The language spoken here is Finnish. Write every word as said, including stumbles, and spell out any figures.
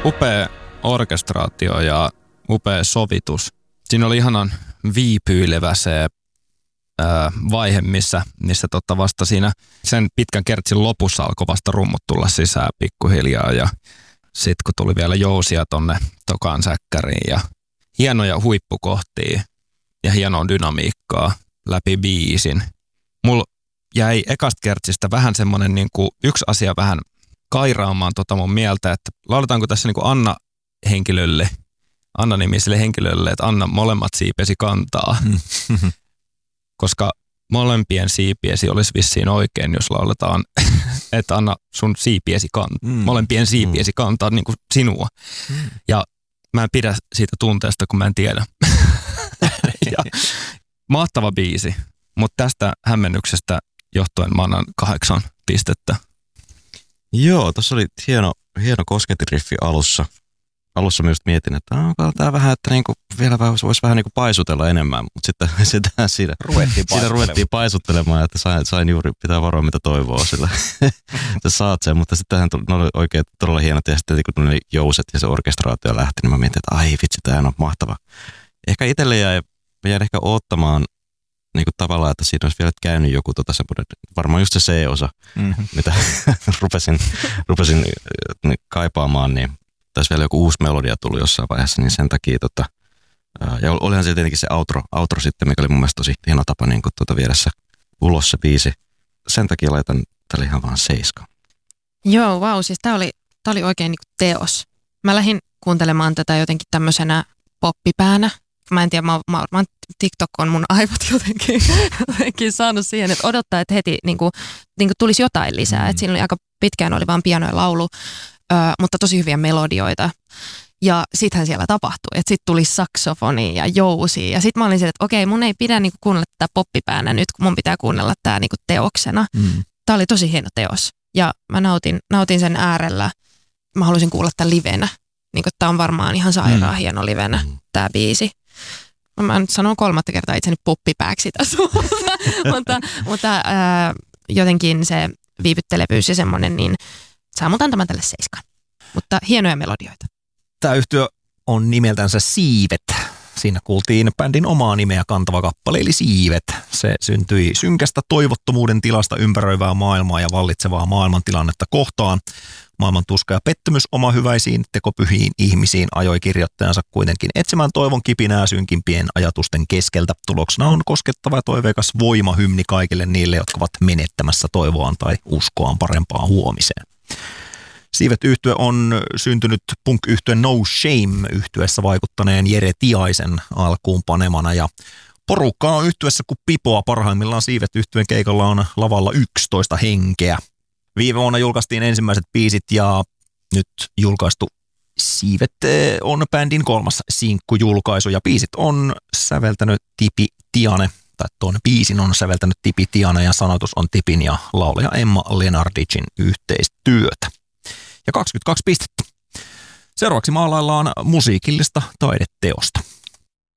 Upea orkestraatio ja upea sovitus. Siinä oli ihanan viipyilevä se ää, vaihe, missä, missä totta vasta siinä sen pitkän kertsin lopussa alkoi vasta rummut tulla sisään pikkuhiljaa. Ja sitten kun tuli vielä jousia tonne tokaan säkkäriin ja hienoja huippukohtia ja hienoa dynamiikkaa läpi biisin. Mulla jäi ekasta kertsistä vähän semmonen niinku yksi asia vähän kairaamaan tota mun mieltä, että lauletaanko tässä niinku Anna-henkilölle, Anna-nimiselle henkilölle, että Anna molemmat siipesi kantaa. Koska molempien siipiesi olisi vissiin oikein, jos lauletaan, että Anna sun siipiesi kantaa, mm. molempien siipiesi kantaa niinku sinua. Mm. Ja mä en pidä siitä tunteesta, kun mä en tiedä. Ja, mahtava biisi, mutta tästä hämmennyksestä johtuen mä annan kahdeksan pistettä. Joo, tuossa oli hieno, hieno kosketiriffi alussa. Alussa myös mietin, että onko tämä vähän, että niinku vielä voisi vähän niinku paisutella enemmän, mutta sitten sitä siinä ruvettiin, siinä ruvettiin paisuttelemaan, että sain, sain juuri pitää varoa, mitä toivoo sillä. Sä saat sen, mutta sittenhän ne oli oikein todella hienot ja sitten kun ne jouset ja se orkestraatio lähti, niin mä mietin, että ai vitsi, tämä on mahtava. Ehkä itselle jäi, mä jäin ehkä odottamaan niin kuin tavallaan, että siinä olisi vielä käynyt joku tota semmoinen, varmaan just se C-osa, mm-hmm. mitä rupesin, rupesin kaipaamaan, niin taisi vielä joku uusi melodia tullut jossain vaiheessa, niin sen takia tota, ja olihan se tietenkin se outro, outro sitten, mikä oli mun mielestä tosi hieno tapa niin kuin tuota viedä se ulos se biisi. Sen takia laitan tälle ihan vaan seiska. Joo, vau, wow, siis tää oli, tää oli oikein niin kuin teos. Mä lähdin kuuntelemaan tätä jotenkin tämmöisenä poppipäänä. Mä en tiedä, mä, mä, mä, TikTok on mun aivot jotenkin, jotenkin saanut siihen, että odottaa, että heti niin kuin, niin kuin tulisi jotain lisää. Mm. Että siinä oli aika pitkään oli vaan piano ja laulu, ö, mutta tosi hyviä melodioita. Ja sittenhän siellä tapahtui, että sitten tuli saksofoni ja jousi. Ja sitten mä olin siellä, että okei, mun ei pidä niin kuin kuunnella tätä poppipäänä nyt, kun mun pitää kuunnella tää niin kuin teoksena. Mm. Tää oli tosi hieno teos. Ja mä nautin, nautin sen äärellä. Mä halusin kuulla tämän livenä. Niin kuin tää on varmaan ihan sairaan mm. hieno livenä, mm. tää biisi. Mä nyt sanon kolmatta kertaa itseni poppipääksi tässä, mutta, mutta, mutta ää, jotenkin se viivyttelevyys ja semmoinen, niin saa mut antamaan tälle seiskan. Mutta hienoja melodioita. Tämä yhtye on nimeltänsä Siivet. Siinä kuultiin bändin omaa nimeä kantava kappale, eli Siivet. Se syntyi synkästä toivottomuuden tilasta ympäröivää maailmaa ja vallitsevaa maailmantilannetta kohtaan. Maailman tuska ja pettymys omahyväisiin tekopyhiin ihmisiin ajoi kirjoittajansa kuitenkin etsimään toivon kipinää synkimpien ajatusten keskeltä. Tuloksena on koskettava ja toiveikas voimahymni kaikille niille, jotka ovat menettämässä toivoaan tai uskoaan parempaan huomiseen. Siivet-yhtye on syntynyt punk-yhtye No Shame-yhtyessä vaikuttaneen Jere Tiaisen alkuun panemana ja porukkaa on yhtyessä kuin pipoa. Parhaimmillaan Siivet-yhtyeen keikalla on lavalla yksitoista henkeä. Viime vuonna julkaistiin ensimmäiset biisit ja nyt julkaistu Siivet on bändin kolmas sinkkujulkaisu ja biisit on säveltänyt Tipi Tiane, tai tuon biisin on säveltänyt Tipi Tiane ja sanotus on Tipin ja laulaja Emma Lenardicin yhteistyötä. Ja kaksikymmentäkaksi pistettä. Seuraavaksi maalaillaan musiikillista taideteosta.